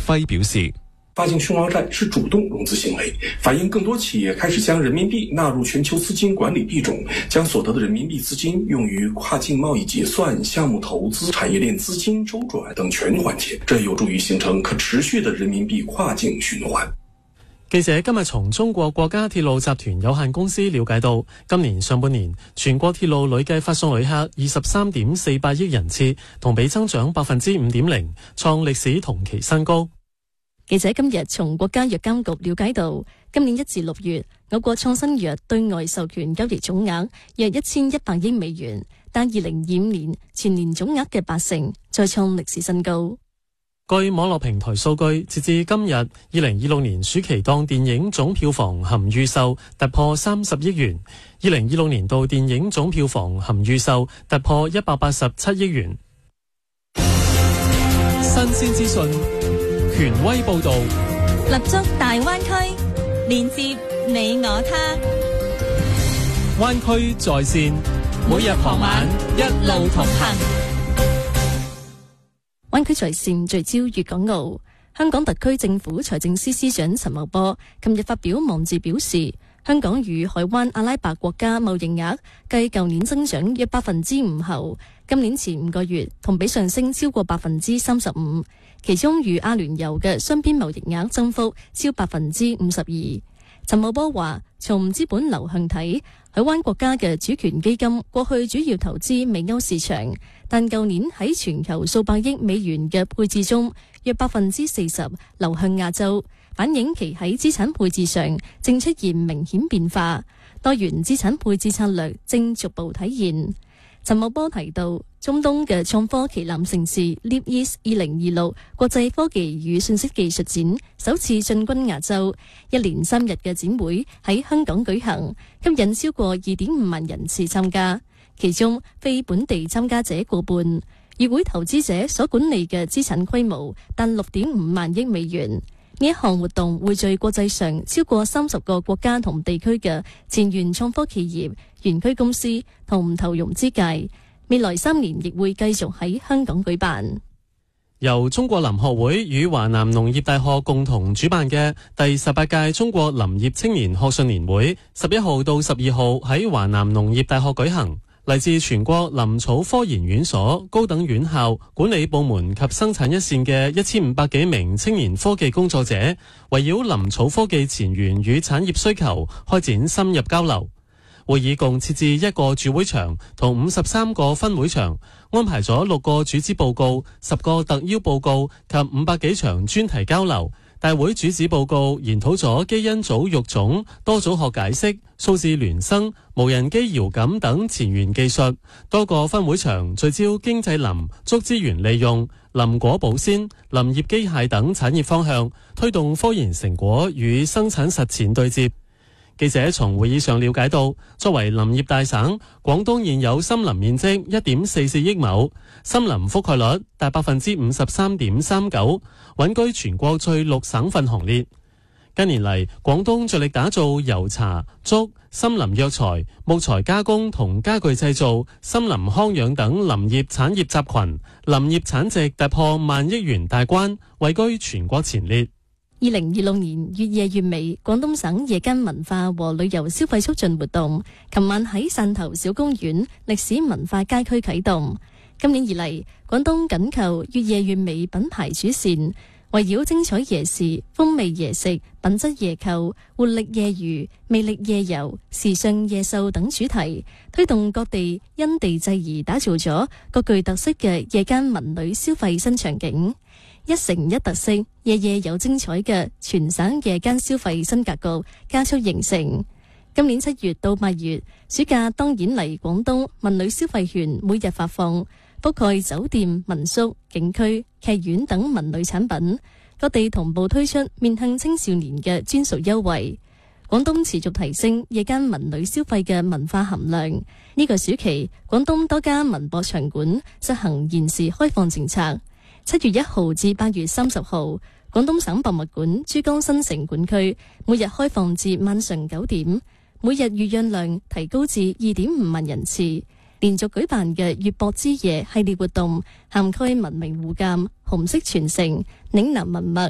輝表示， 发行熊猫债是主动融资行为，反映更多企业开始将人民币纳入全球资金管理币种，将所得的人民币资金用于跨境贸易结算、项目投资、产业链资金周转等全环节，这有助于形成可持续的人民币跨境循环。 記者今日從中國國家鐵路集團有限公司了解到，今年上半年全國鐵路累計發送旅客23.48億人次，同比增長 5.0%， 創歷史同期新高。記者今日從國家藥監局了解到，今年1至6月，我國創新藥對外授權交易總額約1100億美元，但2025年全年總額嘅80%，再創歷史新高。據網絡平台數據，截至今日，2026年暑期檔電影總票房含預售突破30億元，2026年度電影總票房含預售突破187億元。新鮮資訊，權威報導， 立足大灣區，連接你我他。 灣區在線， 每日傍晚一路同行。 灣區在線聚焦粵港澳。香港特區政府財政司司長陳茂波近日發表網誌表示，香港與海灣阿拉伯國家貿易額繼舊年增長約 5% 後，今年前5個月同比上升超過 35%， 其中與阿聯酋嘅雙邊貿易額增幅超 52%。陳茂波話，從資本流向睇，海灣國家嘅主權基金過去主要投資美歐市場，但舊年喺全球數百億美元嘅配置中，約 40% 流向亞洲，反映其喺資產配置上正出現明顯變化，多元資產配置策略正逐步體現。陳茂波提到，中東嘅創科旗艦盛事 Leap East 2026國際科技與信息技術展首次進軍亞洲，一連3日嘅展會喺香港舉行，吸引超過 2.5 萬人次參加，其中非本地參加者過半。與會投資者所管理嘅資產規模達 6.5 萬億美元。呢一項活動匯聚國際上超過30個國家同地區嘅前沿創科企業、園區公司同投融資界，未來3年亦會繼續喺香港舉辦。由中國林學會與華南農業大學共同主辦嘅第18屆中國林業青年學術年會，11號到12號喺華南農業大學舉行。嚟自全國林草科研院所、高等院校、管理部門及生產一線嘅1500幾名青年科技工作者，圍繞林草科技前沿與產業需求開展深入交流。會議共設置1個主會場同53個分會場，安排咗6個主旨報告、10個特邀報告及500幾場專題交流。大會主旨報告研討咗基因組育種、多組學解析、數字孿生、無人機遙感等前沿技術。多個分會場聚焦經濟林、竹資源利用、林果保鮮、林業機械等產業方向，推動科研成果與生產實踐對接。記者從會議上了解到，作為林業大省，廣東現有森林面積 1.44 億畝，森林覆蓋率達 53.39%， 穩居全國最綠省份行列。近年嚟，廣東着力打造油茶、竹、森林藥材、木材加工同家具製造、森林康養等林業產業集群，林業產值突破萬億元大關，位居全國前列。2026年越夜越美，廣東省夜間文化和旅遊消費促進活動，琴晚喺汕頭小公園歷史文化街區啟動。今年以嚟，廣東緊扣越夜越美品牌主線，圍繞精彩夜市、風味夜食、品質夜購、活力夜娛、魅力夜遊、時尚夜秀等主題，推動各地因地制宜打造咗各具特色嘅夜間文旅消費新場景。一城一特色，夜夜有精彩嘅全省夜間消費新格局加速形成。今年7月到8月，暑假當然嚟廣東文旅消費券每日發放，覆蓋酒店、民宿、景區、劇院等文旅產品。各地同步推出面向青少年嘅專屬優惠。廣東持續提升夜間文旅消費嘅文化含量。呢個暑期，廣東多家文博場館實行延時開放政策。7月1號至8月30號，廣東省博物館珠江新城館區每日開放至晚上9點，每日預約量提高至 2.5 萬人次。連續舉辦嘅粵博之夜系列活動，涵蓋文明互鑒、紅色傳承、嶺南文物、